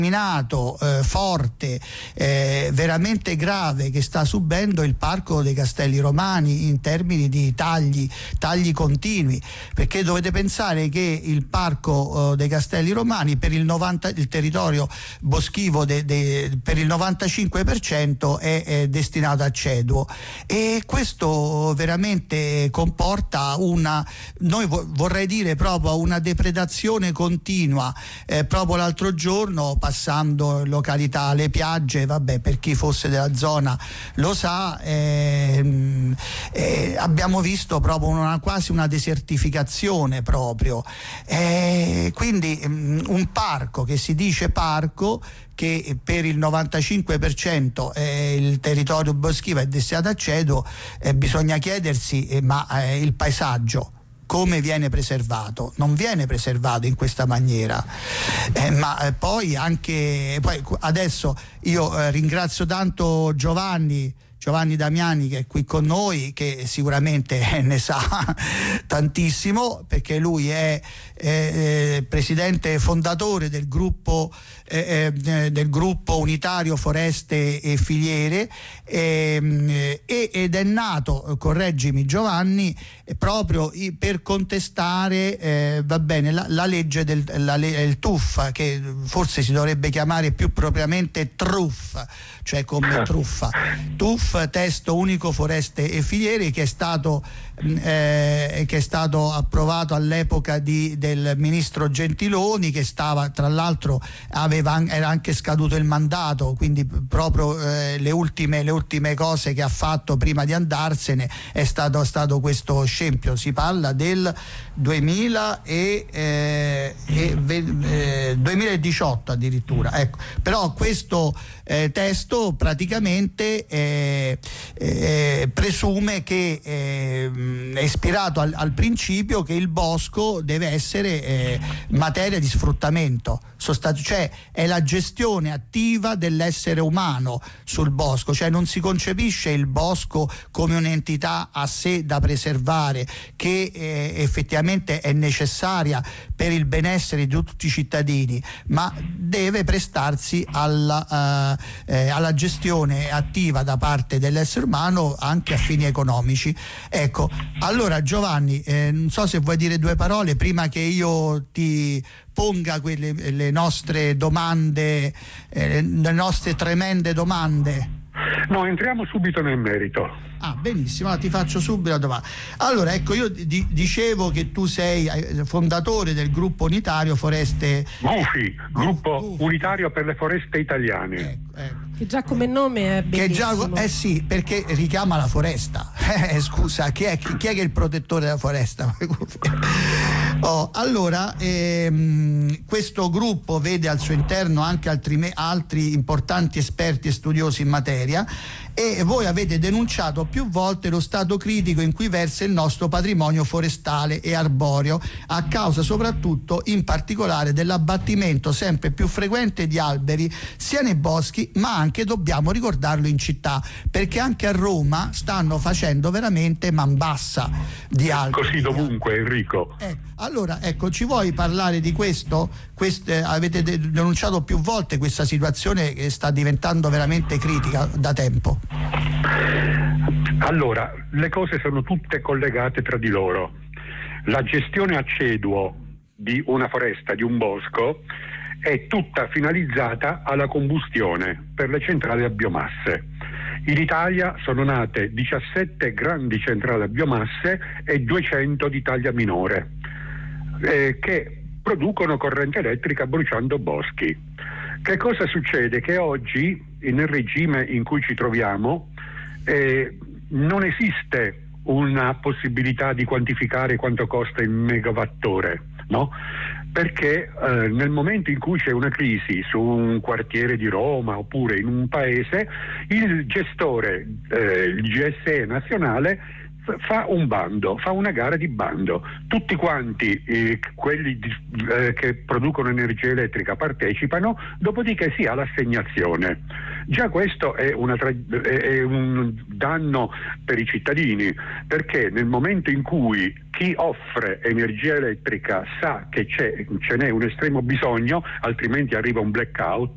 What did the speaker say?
forte, veramente grave che sta subendo il Parco dei Castelli Romani in termini di tagli continui, perché dovete pensare che il Parco dei Castelli Romani per il territorio boschivo per il 95% è destinato a ceduo, e questo veramente comporta vorrei dire proprio una depredazione continua. Proprio l'altro giorno, passando in località Le Piagge, per chi fosse della zona lo sa, abbiamo visto proprio quasi una desertificazione proprio, quindi un parco che si dice parco, che per il 95% il territorio boschivo è destinato a ceduo, bisogna chiedersi ma il paesaggio come viene preservato? Non viene preservato in questa maniera, ma poi adesso io ringrazio tanto Giovanni Damiani, che è qui con noi, che sicuramente ne sa tantissimo, perché lui è presidente fondatore del gruppo unitario Foreste e Filiere, ed è nato, correggimi Giovanni, proprio per contestare la legge il TUF, che forse si dovrebbe chiamare più propriamente TRUF, cioè come truffa. TUF, Testo Unico Foreste e Filiere, che è stato approvato all'epoca del ministro Gentiloni, che stava, tra l'altro era anche scaduto il mandato, quindi proprio le ultime cose che ha fatto prima di andarsene è stato questo scempio. Si parla del 2018 addirittura, ecco. Però questo testo praticamente presume che è ispirato al principio che il bosco deve essere materia di sfruttamento, cioè è la gestione attiva dell'essere umano sul bosco, cioè non si concepisce il bosco come un'entità a sé da preservare, che effettivamente è necessaria per il benessere di tutti i cittadini, ma deve prestarsi alla gestione attiva da parte dell'essere umano anche a fini economici. Ecco, allora Giovanni, non so se vuoi dire due parole prima che io ti ponga le nostre domande, le nostre tremende domande. No, entriamo subito nel merito. Benissimo, allora ti faccio subito la domanda. Allora, ecco, io dicevo che tu sei fondatore del gruppo unitario Foreste... GUFI, Gruppo Unitario per le Foreste Italiane. Ecco. Che già come nome è bellissimo. Sì, perché richiama la foresta. Scusa, chi è che è il protettore della foresta? Allora, questo gruppo vede al suo interno anche altri importanti esperti e studiosi in materia, e voi avete denunciato più volte lo stato critico in cui versa il nostro patrimonio forestale e arboreo, a causa soprattutto, in particolare, dell'abbattimento sempre più frequente di alberi sia nei boschi, ma anche, dobbiamo ricordarlo, in città, perché anche a Roma stanno facendo veramente man bassa di alberi. Così dovunque, Enrico. Allora, ecco, ci vuoi parlare di questo? Avete denunciato più volte questa situazione che sta diventando veramente critica da tempo. Allora, le cose sono tutte collegate tra di loro. La gestione a ceduo di una foresta, di un bosco, è tutta finalizzata alla combustione per le centrali a biomasse. In Italia sono nate 17 grandi centrali a biomasse e 200 di taglia minore, che producono corrente elettrica bruciando boschi. Che cosa succede? Che oggi, nel regime in cui ci troviamo, non esiste una possibilità di quantificare quanto costa il megawattore, no? Perché nel momento in cui c'è una crisi su un quartiere di Roma oppure in un paese, il gestore, il GSE nazionale, fa un bando, fa una gara di bando. Tutti quanti quelli che producono energia elettrica partecipano, dopodiché si ha l'assegnazione. Già questo è un danno per i cittadini, perché nel momento in cui chi offre energia elettrica sa che ce n'è un estremo bisogno, altrimenti arriva un blackout,